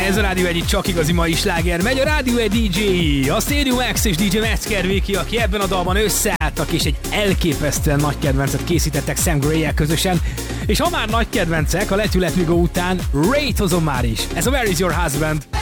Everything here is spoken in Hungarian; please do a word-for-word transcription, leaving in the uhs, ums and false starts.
Ez a Rádió egy csak igazi mai sláger. Megy a Rádió egy dé dzsé, a Stadium X és dé dzsé Metzger Viki, aki ebben a dalban összeálltak, és egy elképesztően nagy kedvencet készítettek Sam Gray-jel közösen. És ha már nagy kedvencek, a Let You Let Me Go után Rayt hozom már is. Ez a Where Is Your Husband?